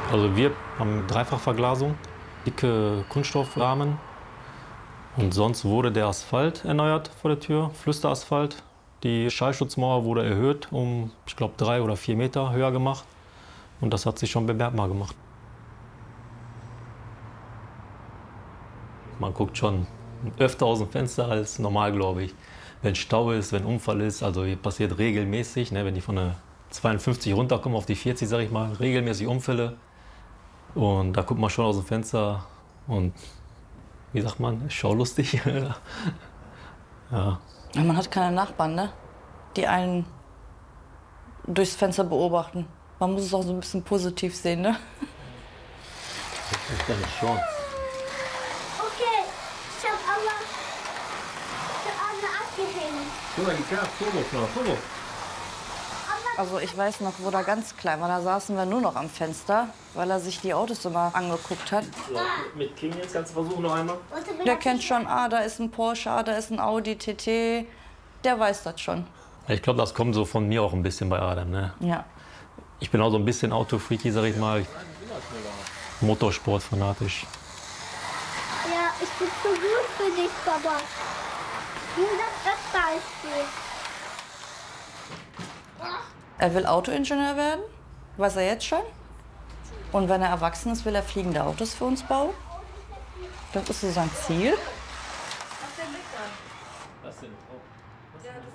Also wir haben Dreifachverglasung, dicke Kunststoffrahmen und sonst wurde der Asphalt erneuert vor der Tür, Flüsterasphalt. Die Schallschutzmauer wurde erhöht um, ich glaube, 3 oder 4 Meter höher gemacht und das hat sich schon bemerkbar gemacht. Man guckt schon öfter aus dem Fenster als normal, glaube ich. Wenn Stau ist, wenn Unfall ist, also hier passiert regelmäßig, ne, wenn die von der 52 runterkommen auf die 40, sage ich mal, regelmäßig Unfälle. Und da guckt man schon aus dem Fenster und, wie sagt man, schaulustig. Ja. Man hat keine Nachbarn, ne? Die einen durchs Fenster beobachten. Man muss es auch so ein bisschen positiv sehen, ne? Das ist deine Chance. Okay, ich hab alle abgehängt. Guck mal, die Foto. Also ich weiß noch, wo er ganz klein war, da saßen wir nur noch am Fenster, weil er sich die Autos immer angeguckt hat. So, mit King jetzt kannst du versuchen noch einmal. Der kennt schon, da ist ein Porsche, da ist ein Audi TT, der weiß das schon. Ich glaube, das kommt so von mir auch ein bisschen bei Adam, ne? Ja. Ich bin auch so ein bisschen Autofreaky, sag ich mal. Motorsport fanatisch. Ja, ich bin so gut für dich, Papa. Nimm das Beispiel. Er will Autoingenieur werden, weiß er jetzt schon. Und wenn er erwachsen ist, will er fliegende Autos für uns bauen. Das ist so sein Ziel. Das sind